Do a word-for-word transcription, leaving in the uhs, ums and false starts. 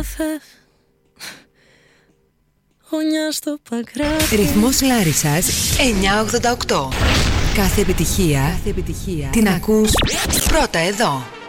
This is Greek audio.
θες. Γωνιά στο παγκράτη. Ρυθμός Λάρισσας εννιακόσια ογδόντα οκτώ. Κάθε επιτυχία, Κάθε επιτυχία την ακούς πρώτα εδώ.